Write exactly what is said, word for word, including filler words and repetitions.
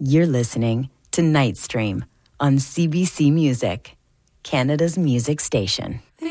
You're listening to Night Stream on C B C Music, Canada's music station.